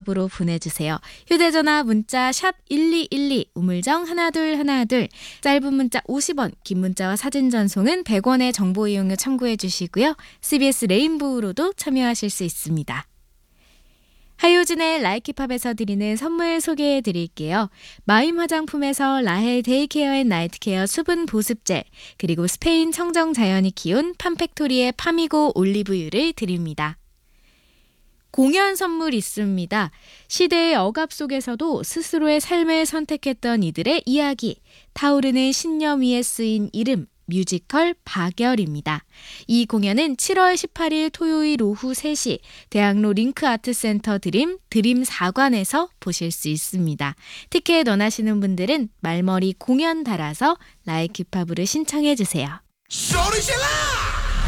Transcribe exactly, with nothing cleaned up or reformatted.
라이키팝으로 보내주세요. 휴대전화 문자 샵 일이일이 우물정 일이일 짧은 문자 오십 원 긴 문자와 사진 전송은 백 원의 정보 이용료 참고해 주시고요. 씨비에스 레인보우로도 참여하실 수 있습니다. 하효진의 라이키팝에서 드리는 선물 소개해 드릴게요. 마임 화장품에서 라헬 데이케어 앤 나이트케어 수분 보습젤 그리고 스페인 청정 자연이 키운 팜팩토리의 파미고 올리브유를 드립니다. 공연 선물 있습니다. 시대의 억압 속에서도 스스로의 삶을 선택했던 이들의 이야기, 타오르는 신념 위에 쓰인 이름, 뮤지컬 박열입니다. 이 공연은 칠월 십팔일 토요일 오후 세 시 대학로 링크아트센터 드림 드림 사관에서 보실 수 있습니다. 티켓 원하시는 분들은 말머리 공연 달아서 라이키팝으로 신청해 주세요. 소리 질러!